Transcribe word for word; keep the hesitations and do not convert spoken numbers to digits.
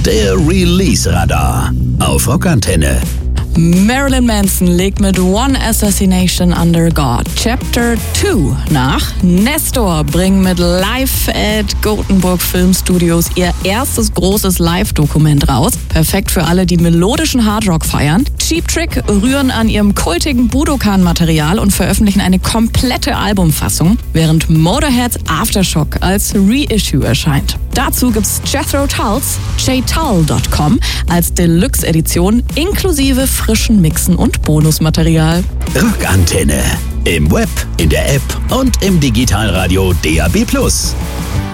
Der Release-Radar auf Rockantenne. Marilyn Manson legt mit One Assassination Under God Chapter zwei nach. Nestor bringen mit Live at Gothenburg Film Studios ihr erstes großes Live-Dokument raus. Perfekt für alle, die melodischen Hardrock feiern. Cheap Trick rühren an ihrem kultigen Budokan-Material und veröffentlichen eine komplette Albumfassung, während Motorheads Aftershock als Reissue erscheint. Dazu gibt's Jethro Tulls, j tull dot com als Deluxe-Edition inklusive frischen Mixen und Bonusmaterial. Rockantenne. Im Web, in der App und im Digitalradio D A B plus.